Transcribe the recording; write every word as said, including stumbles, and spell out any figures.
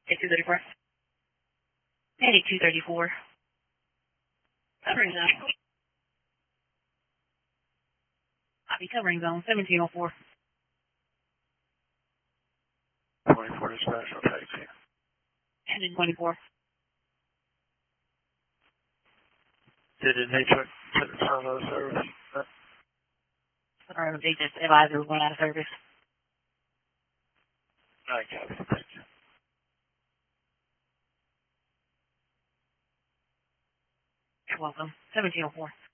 eighty-two thirty-four. eighty-two thirty-four. Covering zone. Copy covering zone, seventeen oh four. twenty-four dispatch, I'll take you. Engine twenty-four. Did it need to put the sound out of service? Or they just advised it was going out of service. I got it, thank you. You're welcome. seventeen oh four.